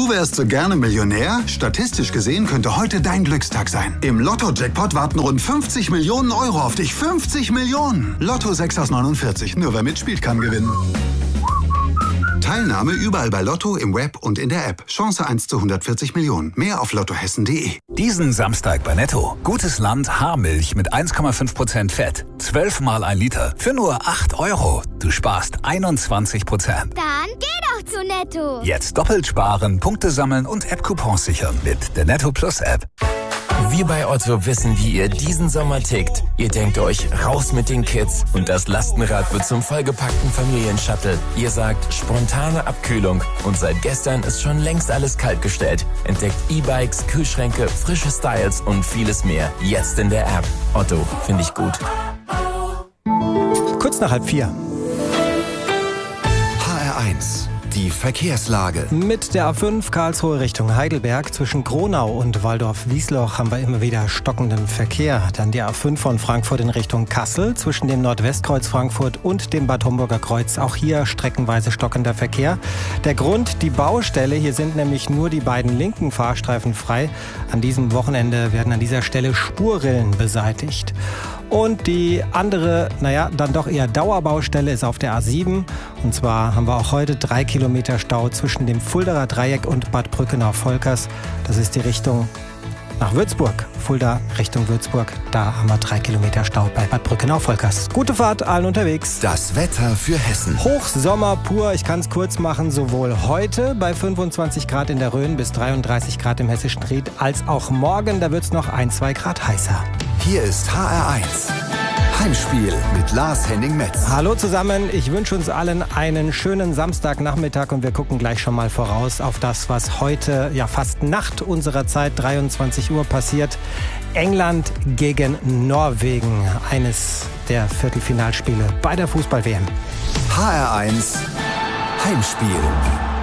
Du wärst so gerne Millionär? Statistisch gesehen könnte heute dein Glückstag sein. Im Lotto-Jackpot warten rund 50 Millionen Euro auf dich. 50 Millionen! Lotto 6 aus 49. Nur wer mitspielt, kann gewinnen. Teilnahme überall bei Lotto, im Web und in der App. Chance 1 zu 140 Millionen. Mehr auf lottohessen.de. Diesen Samstag bei Netto. Gutes Land Haarmilch mit 1,5% Fett. 12 mal 1 Liter. Für nur 8 €. Du sparst 21%. Dann geh doch zu Netto. Jetzt doppelt sparen, Punkte sammeln und App-Coupons sichern mit der Netto Plus App. Wir bei Otto wissen, wie ihr diesen Sommer tickt. Ihr denkt euch, raus mit den Kids und das Lastenrad wird zum vollgepackten Familienshuttle. Ihr sagt, spontane Abkühlung und seit gestern ist schon längst alles kaltgestellt. Entdeckt E-Bikes, Kühlschränke, frische Styles und vieles mehr. Jetzt in der App. Otto, finde ich gut. Kurz nach 3:30. HR1, die Verkehrslage. Mit der A5 Karlsruhe Richtung Heidelberg zwischen Gronau und Waldorf-Wiesloch haben wir immer wieder stockenden Verkehr. Dann die A5 von Frankfurt in Richtung Kassel zwischen dem Nordwestkreuz Frankfurt und dem Bad Homburger Kreuz. Auch hier streckenweise stockender Verkehr. Der Grund, die Baustelle. Hier sind nämlich nur die beiden linken Fahrstreifen frei. An diesem Wochenende werden an dieser Stelle Spurrillen beseitigt. Und die andere, dann doch eher Dauerbaustelle ist auf der A7. Und zwar haben wir auch heute 3 Kilometer Stau zwischen dem Fuldaer Dreieck und Bad Brückenau-Volkers. Das ist die Richtung nach Würzburg. Fulda Richtung Würzburg. Da haben wir 3 Kilometer Stau bei Bad Brückenau-Volkers. Gute Fahrt allen unterwegs. Das Wetter für Hessen. Hochsommer pur, ich kann es kurz machen, sowohl heute bei 25 Grad in der Rhön bis 33 Grad im Hessischen Ried, als auch morgen, da wird es noch 1-2 Grad heißer. Hier ist HR1. Heimspiel mit Lars-Henning Metz. Hallo zusammen, ich wünsche uns allen einen schönen Samstagnachmittag und wir gucken gleich schon mal voraus auf das, was heute, fast Nacht unserer Zeit, 23 Uhr passiert. England gegen Norwegen, eines der Viertelfinalspiele bei der Fußball-WM. HR1 Heimspiel.